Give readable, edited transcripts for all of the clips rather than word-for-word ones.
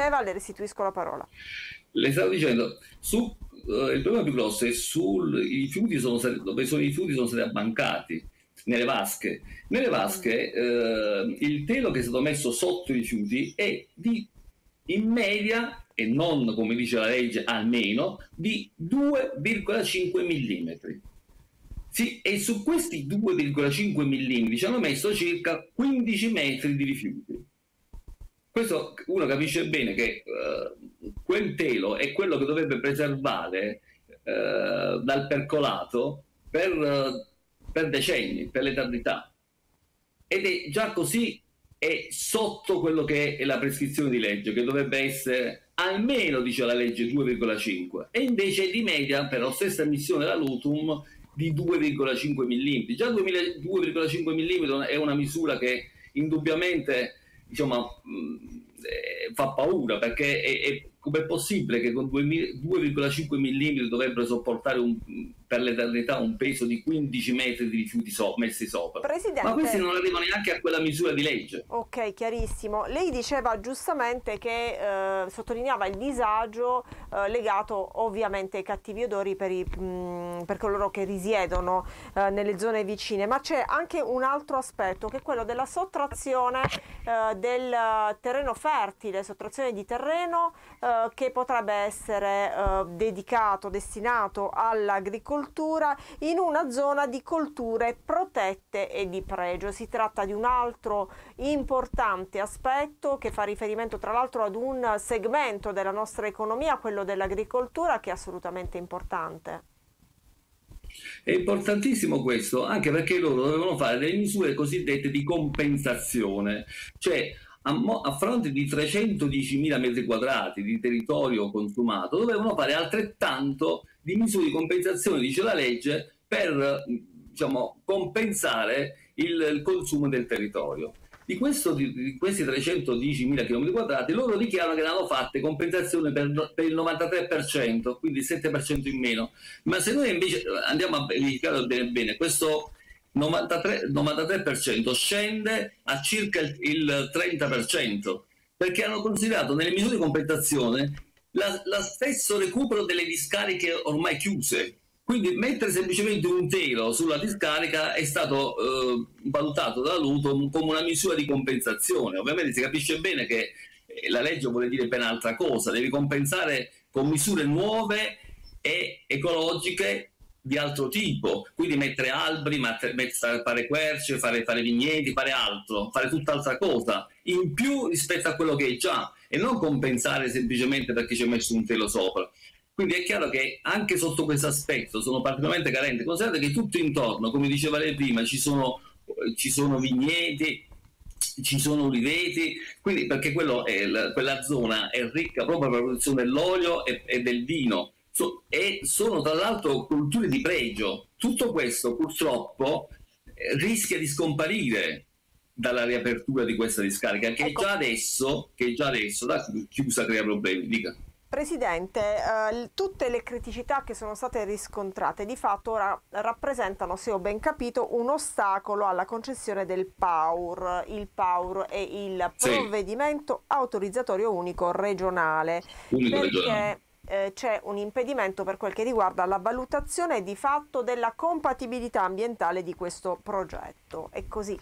diceva, le restituisco la parola. Le stavo dicendo, il problema più grosso è i rifiuti dove i rifiuti sono stati abbancati, nelle vasche. Nelle vasche il telo che è stato messo sotto i rifiuti è in media, e non come dice la legge almeno, di 2,5 mm. Sì, e su questi 2,5 mm ci hanno messo circa 15 metri di rifiuti. Questo uno capisce bene che quel telo è quello che dovrebbe preservare dal percolato per decenni, per l'eternità. Ed è già così, è sotto quello che è la prescrizione di legge, che dovrebbe essere almeno, dice la legge, 2,5, e invece di media per la stessa emissione della Lutum di 2,5 mm. Già 2,5 mm è una misura che indubbiamente, diciamo, fa paura, perché com'è possibile che con 2,5 mm dovrebbero sopportare per l'eternità un peso di 15 metri di rifiuti messi sopra? Presidente, ma questi non arrivano neanche a quella misura di legge. Ok, chiarissimo. Lei diceva giustamente che sottolineava il disagio legato ovviamente ai cattivi odori per coloro che risiedono nelle zone vicine, ma c'è anche un altro aspetto, che è quello della sottrazione del terreno fertile, sottrazione di terreno che potrebbe essere destinato all'agricoltura in una zona di colture protette e di pregio. Si tratta di un altro importante aspetto che fa riferimento tra l'altro ad un segmento della nostra economia, quello dell'agricoltura, che è assolutamente importante. È importantissimo questo, anche perché loro dovevano fare delle misure cosiddette di compensazione, cioè a fronte di 310.000 metri quadrati di territorio consumato, dovevano fare altrettanto di misure di compensazione, dice la legge, per, diciamo, compensare il consumo del territorio. Di questi 310.000 km quadrati, loro dichiarano che ne hanno fatte compensazione per il 93%, quindi il 7% in meno. Ma se noi invece andiamo a verificare bene, questo 93% scende a circa il 30%, perché hanno considerato nelle misure di compensazione lo stesso recupero delle discariche ormai chiuse. Quindi mettere semplicemente un telo sulla discarica è stato valutato dalla Lutum come una misura di compensazione. Ovviamente si capisce bene che la legge vuole dire ben altra cosa, devi compensare con misure nuove e ecologiche di altro tipo, quindi mettere alberi, fare querce, fare vigneti, fare altro, fare tutt'altra cosa, in più rispetto a quello che è già, e non compensare semplicemente perché ci hai messo un telo sopra. Quindi è chiaro che anche sotto questo aspetto sono particolarmente carenti. Considerate che tutto intorno, come diceva lei prima, ci sono vigneti, ci sono uliveti, quindi perché quella zona è ricca proprio per la produzione dell'olio e del vino, e sono tra l'altro culture di pregio. Tutto questo purtroppo rischia di scomparire dalla riapertura di questa discarica, che già adesso da chiusa crea problemi. Dica. Presidente, tutte le criticità che sono state riscontrate di fatto ora rappresentano, se ho ben capito, un ostacolo alla concessione del PAUR. Il PAUR è il provvedimento autorizzatorio unico regionale, perché c'è un impedimento per quel che riguarda la valutazione di fatto della compatibilità ambientale di questo progetto. È così?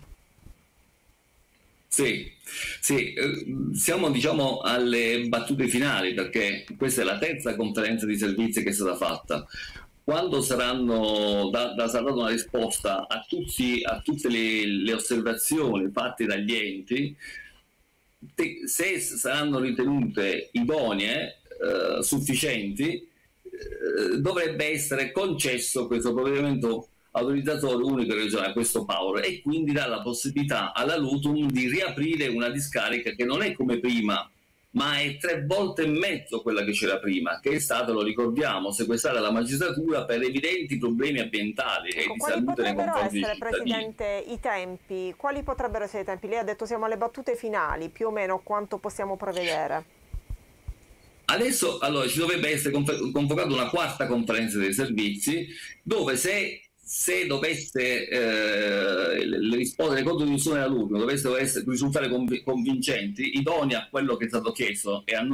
Sì, siamo, diciamo, alle battute finali, perché questa è la terza conferenza di servizi che è stata fatta. Quando sarà data una risposta a tutte le osservazioni fatte dagli enti, se saranno ritenute idonee, sufficienti, dovrebbe essere concesso questo provvedimento autorizzatorio unico regionale, questo PAUR, e quindi dà la possibilità alla Lutum di riaprire una discarica che non è come prima, ma è 3 volte e mezzo quella che c'era prima, che è stata, lo ricordiamo, sequestrata dalla magistratura per evidenti problemi ambientali e di salute nei confronti dei cittadini. Presidente, i tempi? Quali potrebbero essere i tempi? Lei ha detto siamo alle battute finali, più o meno quanto possiamo prevedere? Adesso ci dovrebbe essere convocata una quarta conferenza dei servizi, dove se dovesse le risposte delle contribuzioni della Lutum dovessero risultare convincenti, idonee a quello che è stato chiesto e a